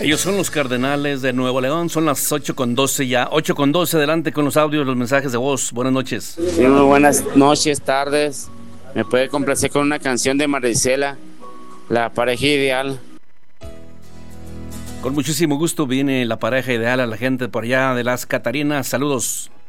Ellos son los Cardenales de Nuevo León. Son las 8:12 ya. 8:12, adelante con los audios, los mensajes de voz. Buenas noches. Sí, muy buenas noches, tardes. Me puede complacer con una canción de Marisela, La pareja ideal. Con muchísimo gusto viene La pareja ideal a la gente por allá de las Catarinas. Saludos.